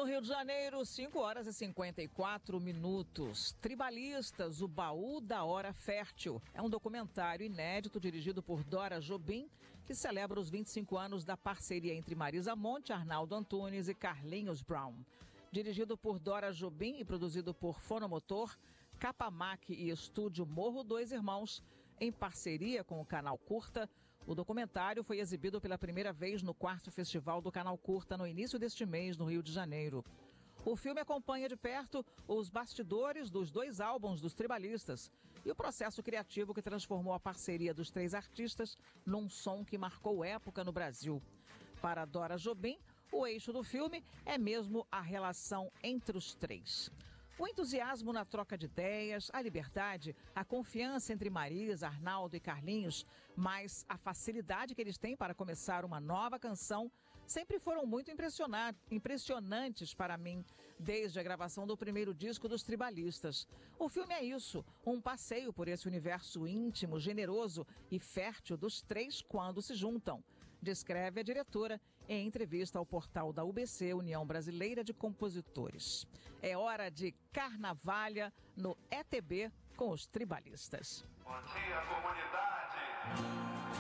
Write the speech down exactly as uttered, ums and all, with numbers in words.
No Rio de Janeiro, cinco horas e cinquenta e quatro minutos. Tribalistas, o baú da hora fértil. É um documentário inédito dirigido por Dora Jobim, que celebra os vinte e cinco anos da parceria entre Marisa Monte, Arnaldo Antunes e Carlinhos Brown. Dirigido por Dora Jobim e produzido por Fonomotor, Capamac e Estúdio Morro Dois Irmãos, em parceria com o Canal Curta, o documentário foi exibido pela primeira vez no quarto Festival do Canal Curta no início deste mês, no Rio de Janeiro. O filme acompanha de perto os bastidores dos dois álbuns dos Tribalistas e o processo criativo que transformou a parceria dos três artistas num som que marcou época no Brasil. Para Dora Jobim, o eixo do filme é mesmo a relação entre os três. O entusiasmo na troca de ideias, a liberdade, a confiança entre Marisa, Arnaldo e Carlinhos, mas a facilidade que eles têm para começar uma nova canção, sempre foram muito impressionantes para mim, desde a gravação do primeiro disco dos Tribalistas. O filme é isso, um passeio por esse universo íntimo, generoso e fértil dos três quando se juntam, descreve a diretora em entrevista ao portal da U B C, União Brasileira de Compositores. É hora de Carnavalha no E T B com os Tribalistas. Bom dia, comunidade!